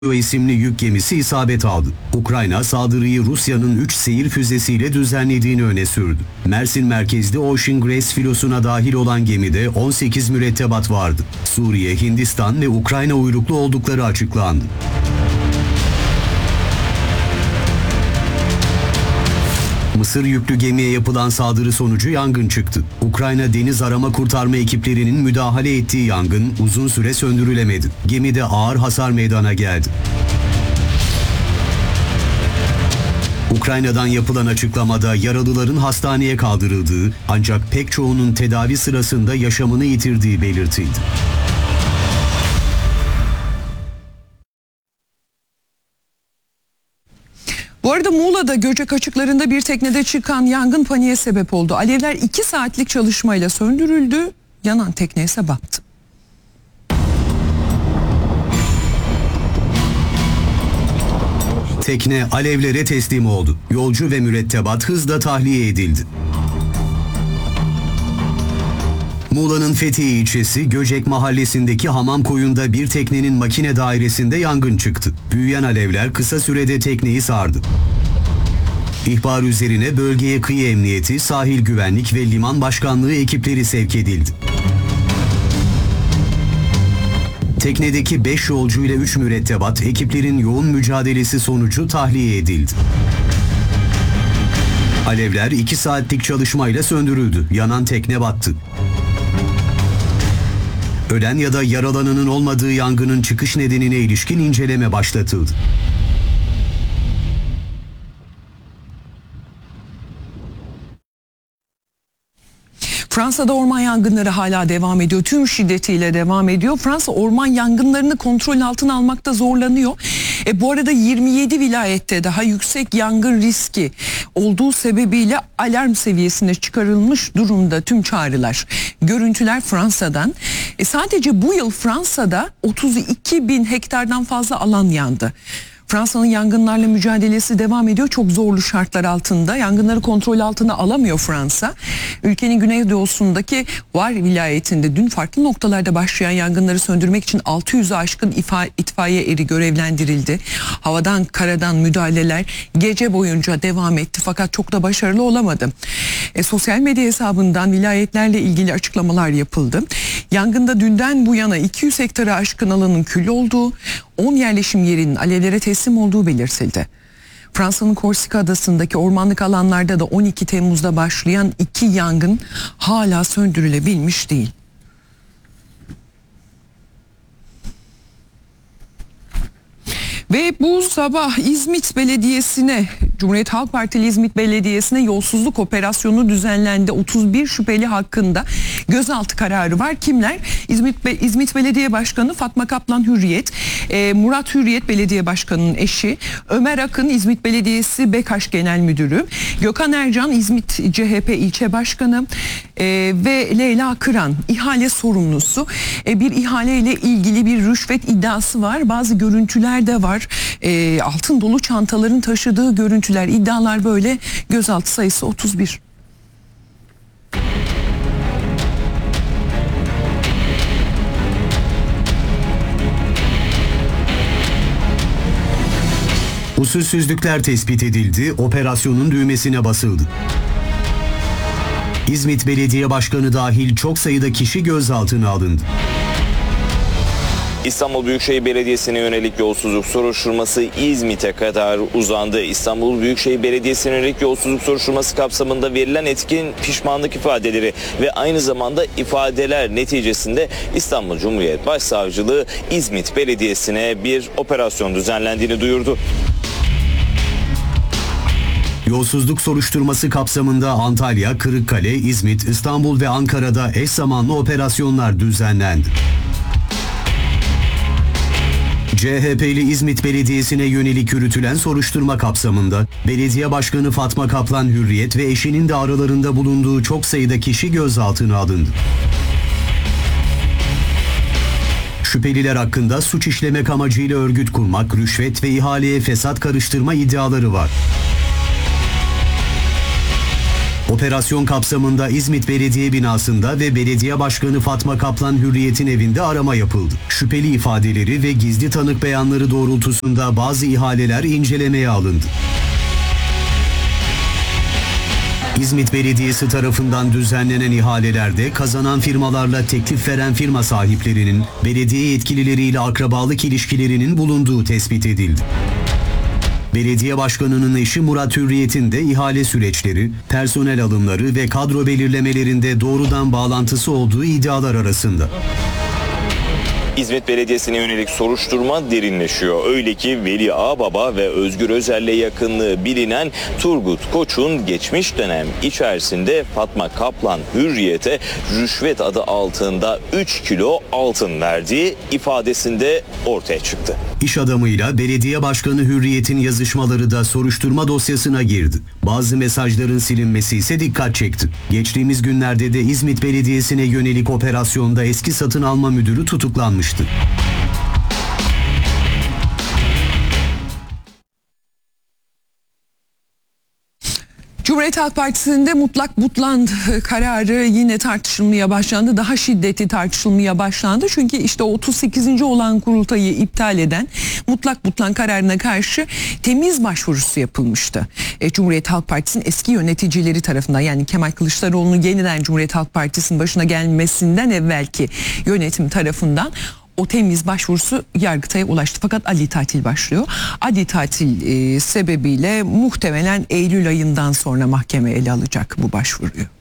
isimli yük gemisi isabet aldı. Ukrayna saldırıyı Rusya'nın 3 seyir füzesiyle düzenlediğini öne sürdü. Mersin merkezli Ocean Grace filosuna dahil olan gemide 18 mürettebat vardı. Suriye, Hindistan ve Ukrayna uyruklu oldukları açıklandı. Mısır yüklü gemiye yapılan saldırı sonucu yangın çıktı. Ukrayna deniz arama kurtarma ekiplerinin müdahale ettiği yangın uzun süre söndürülemedi. Gemide ağır hasar meydana geldi. Ukrayna'dan yapılan açıklamada yaralıların hastaneye kaldırıldığı ancak pek çoğunun tedavi sırasında yaşamını yitirdiği belirtildi. Bu arada Muğla'da Göcek açıklarında bir teknede çıkan yangın paniğe sebep oldu. Alevler 2 saatlik çalışmayla söndürüldü. Yanan tekne ise battı. Tekne alevlere teslim oldu. Yolcu ve mürettebat hızla tahliye edildi. Muğla'nın Fethiye ilçesi Göcek mahallesindeki Hamamkoyun'da bir teknenin makine dairesinde yangın çıktı. Büyüyen alevler kısa sürede tekneyi sardı. İhbar üzerine bölgeye kıyı emniyeti, sahil güvenlik ve liman başkanlığı ekipleri sevk edildi. Teknedeki 5 yolcu ile 3 mürettebat ekiplerin yoğun mücadelesi sonucu tahliye edildi. Alevler 2 saatlik çalışmayla söndürüldü. Yanan tekne battı. Ölen ya da yaralananın olmadığı yangının çıkış nedenine ilişkin inceleme başlatıldı. Fransa'da orman yangınları hala devam ediyor. Tüm şiddetiyle devam ediyor. Fransa orman yangınlarını kontrol altına almakta zorlanıyor. Bu arada 27 vilayette daha yüksek yangın riski olduğu sebebiyle alarm seviyesine çıkarılmış durumda tüm çağrılar. Görüntüler Fransa'dan. Sadece bu yıl Fransa'da 32 bin hektardan fazla alan yandı. Fransa'nın yangınlarla mücadelesi devam ediyor. Çok zorlu şartlar altında. Yangınları kontrol altına alamıyor Fransa. Ülkenin güneydoğusundaki Var vilayetinde dün farklı noktalarda başlayan yangınları söndürmek için 600'ü aşkın itfaiye eri görevlendirildi. Havadan, karadan müdahaleler gece boyunca devam etti fakat çok da başarılı olamadı. Sosyal medya hesabından vilayetlerle ilgili açıklamalar yapıldı. Yangında dünden bu yana 200 hektara aşkın alanın kül olduğu, 10 yerleşim yerinin alevlere teslim olduğu belirtildi. Fransa'nın Korsika adasındaki ormanlık alanlarda da 12 Temmuz'da başlayan 2 yangın hala söndürülebilmiş değil. Ve bu sabah İzmit Belediyesi'ne, Cumhuriyet Halk Partili İzmit Belediyesi'ne yolsuzluk operasyonu düzenlendi. 31 şüpheli hakkında gözaltı kararı var. Kimler? İzmit Belediye Başkanı Fatma Kaplan Hürriyet, Murat Hürriyet Belediye Başkanı'nın eşi, Ömer Akın İzmit Belediyesi BEKAŞ Genel Müdürü, Gökhan Ercan İzmit CHP İlçe Başkanı ve Leyla Kıran ihale sorumlusu. Bir ihaleyle ilgili bir rüşvet iddiası var. Bazı görüntüler de var. Altın dolu çantaların taşıdığı görüntüler, iddialar böyle. Gözaltı sayısı 31. Usulsüzlükler tespit edildi, operasyonun düğmesine basıldı. İzmit Belediye Başkanı dahil çok sayıda kişi gözaltına alındı. İstanbul Büyükşehir Belediyesi'ne yönelik yolsuzluk soruşturması İzmit'e kadar uzandı. İstanbul Büyükşehir Belediyesi'ne yönelik yolsuzluk soruşturması kapsamında verilen etkin pişmanlık ifadeleri ve aynı zamanda ifadeler neticesinde İstanbul Cumhuriyet Başsavcılığı İzmit Belediyesi'ne bir operasyon düzenlendiğini duyurdu. Yolsuzluk soruşturması kapsamında Antalya, Kırıkkale, İzmit, İstanbul ve Ankara'da eş zamanlı operasyonlar düzenlendi. CHP'li İzmit Belediyesi'ne yönelik yürütülen soruşturma kapsamında Belediye Başkanı Fatma Kaplan Hürriyet ve eşinin de aralarında bulunduğu çok sayıda kişi gözaltına alındı. Şüpheliler hakkında suç işlemek amacıyla örgüt kurmak, rüşvet ve ihaleye fesat karıştırma iddiaları var. Operasyon kapsamında İzmit Belediye binasında ve Belediye Başkanı Fatma Kaplan Hürriyet'in evinde arama yapıldı. Şüpheli ifadeleri ve gizli tanık beyanları doğrultusunda bazı ihaleler incelemeye alındı. İzmit Belediyesi tarafından düzenlenen ihalelerde kazanan firmalarla teklif veren firma sahiplerinin belediye yetkilileriyle akrabalık ilişkilerinin bulunduğu tespit edildi. Belediye Başkanı'nın eşi Murat Hürriyet'in de ihale süreçleri, personel alımları ve kadro belirlemelerinde doğrudan bağlantısı olduğu iddialar arasında. İzmit Belediyesi'ne yönelik soruşturma derinleşiyor. Öyle ki Veli Ağbaba ve Özgür Özel'le yakınlığı bilinen Turgut Koç'un geçmiş dönem içerisinde Fatma Kaplan Hürriyet'e rüşvet adı altında 3 kilo altın verdiği ifadesinde ortaya çıktı. İş adamıyla Belediye Başkanı Hürriyet'in yazışmaları da soruşturma dosyasına girdi. Bazı mesajların silinmesi ise dikkat çekti. Geçtiğimiz günlerde de İzmit Belediyesi'ne yönelik operasyonda eski satın alma müdürü tutuklanmıştı. Cumhuriyet Halk Partisi'nde mutlak butlan kararı yine tartışılmaya başlandı. Daha şiddetli tartışılmaya başlandı. Çünkü işte 38. olan kurultayı iptal eden mutlak butlan kararına karşı temiz başvurusu yapılmıştı. Cumhuriyet Halk Partisi'nin eski yöneticileri tarafından, yani Kemal Kılıçdaroğlu'nun yeniden Cumhuriyet Halk Partisi'nin başına gelmesinden evvelki yönetim tarafından o temiz başvurusu Yargıtay'a ulaştı. Fakat adli tatil başlıyor. Adli tatil sebebiyle muhtemelen Eylül ayından sonra mahkeme ele alacak bu başvuruyu.